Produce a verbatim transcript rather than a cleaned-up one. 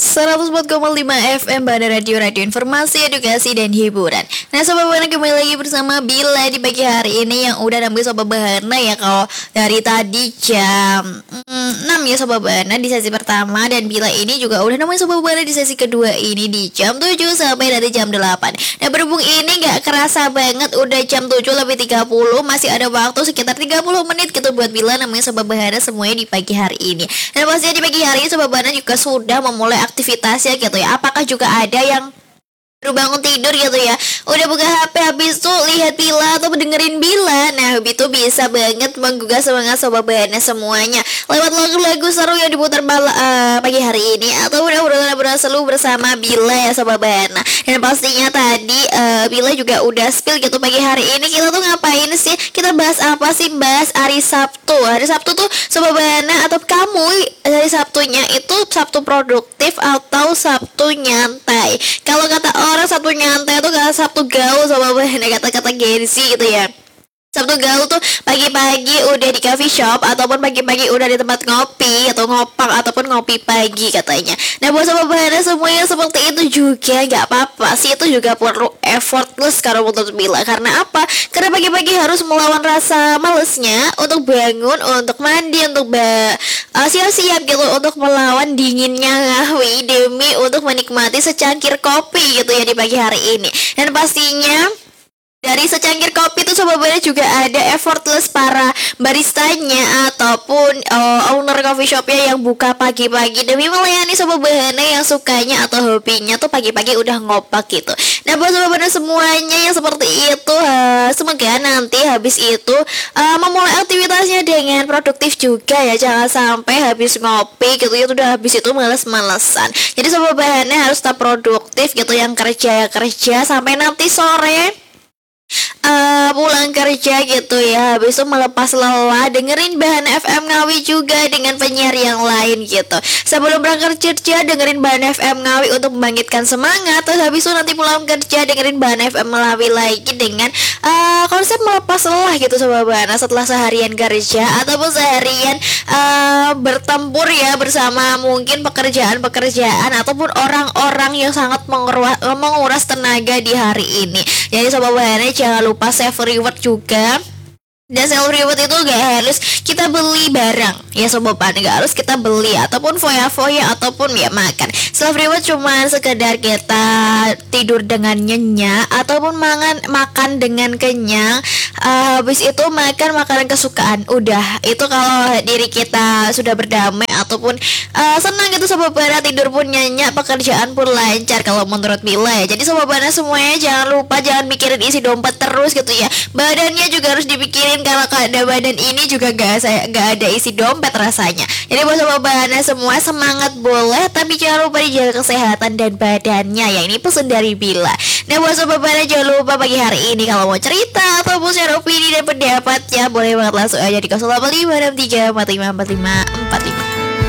seratus empat koma lima F M Bandar Radio, Radio Informasi, Edukasi, dan Hiburan. Nah Sobat Bahana, kembali lagi bersama Bila di pagi hari ini yang udah nambah Sobat Bahana ya. Kalau dari tadi jam mm, enam ya Sobat Bahana di sesi pertama, dan Bila ini juga udah nambah Sobat Bahana di sesi kedua ini di jam tujuh sampai dari jam delapan. Nah berhubung ini gak kerasa banget udah jam tujuh lebih tiga puluh, masih ada waktu sekitar tiga puluh menit gitu buat Bila namanya Sobat Bahana semuanya di pagi hari ini. Dan pastinya di pagi hari ini Sobat Bahana juga sudah memulai aktivitasnya gitu ya. Apakah juga ada yang baru bangun tidur gitu ya, udah buka H P habis tuh lihat Bila atau dengerin Bila? Nah itu bisa banget menggugah semangat Sobat Bahana semuanya lewat lagu-lagu seru yang diputar bala, uh, pagi hari ini, atau udah udah selalu bersama Bila ya Sobat Bahana. Dan pastinya tadi uh, Bila juga udah spill gitu pagi hari ini kita tuh ngapain sih, kita bahas apa sih, bahas hari Sabtu. Hari Sabtu tuh Sobat Bahana atau kamu hari Sabtunya itu Sabtu produktif atau Sabtu nyantai? Kalau kata orang Sabtu nyantai itu gak Sabtu gaul Sobat Bahana, kata-kata Gensi gitu ya. Sabtu gaul tuh pagi-pagi udah di coffee shop ataupun pagi-pagi udah di tempat ngopi atau ngopang ataupun ngopi pagi katanya. Nah buat Sobat Bahana semuanya seperti itu juga gak apa-apa sih, itu juga perlu effortless kalau menurut Bila. Karena apa? Karena pagi-pagi harus melawan rasa malesnya untuk bangun, untuk mandi, untuk ba- uh, siap-siap gitu untuk melawan dinginnya ngawi demi untuk menikmati secangkir kopi gitu ya di pagi hari ini. Dan pastinya dari secangkir kopi itu Sobat Bahana juga ada effortless para baristanya ataupun uh, owner coffee shopnya yang buka pagi-pagi demi melayani Sobat Bahana yang sukanya atau hobinya tuh pagi-pagi udah ngopak gitu. Nah buat Sobat Bahana semuanya yang seperti itu, uh, semoga nanti habis itu uh, memulai aktivitasnya dengan produktif juga ya. Jangan sampai habis ngopi gitu ya udah habis itu males-malesan. Jadi Sobat Bahana harus tetap produktif gitu, yang kerja ya kerja sampai nanti sore Uh, pulang kerja gitu ya, habis itu melepas lelah dengerin Bahana F M Ngawi juga dengan penyiar yang lain gitu. Sebelum berangkat kerja dengerin Bahana F M Ngawi untuk membangkitkan semangat. Terus habis itu nanti pulang kerja dengerin Bahana F M Ngawi lagi dengan uh, konsep melepas lelah gitu Sobat Bahana setelah seharian kerja ataupun seharian uh, bertempur ya bersama mungkin pekerjaan-pekerjaan ataupun orang-orang yang sangat menguras, menguras tenaga di hari ini. Jadi Sobat Bahana jangan lupa save reward juga. Dan self reward itu gak harus kita beli barang ya Sobat Bahana, gak harus kita beli ataupun foya-foya ataupun ya makan. Self reward cuma sekedar kita tidur dengan nyenyak ataupun makan makan dengan kenyang, uh, habis itu makan makanan kesukaan. Udah itu kalau diri kita sudah berdamai ataupun uh, senang gitu Sobat Bahana, tidur pun nyenyak, pekerjaan pun lancar kalau menurut Bila ya. Jadi Sobat Bahana semuanya jangan lupa jangan mikirin isi dompet terus gitu ya. Badannya juga harus dipikirin, kalau ada badan ini juga gak, saya, gak ada isi dompet rasanya. Jadi buat Sobat Bahana semua semangat boleh, tapi jangan lupa dijaga kesehatan dan badannya ya. Ini pesan dari Bila. Nah buat Sobat Bahana jangan lupa pagi hari ini kalau mau cerita ataupun share opini dan pendapatnya boleh banget langsung aja di nol delapan lima enam tiga empat lima empat lima empat lima.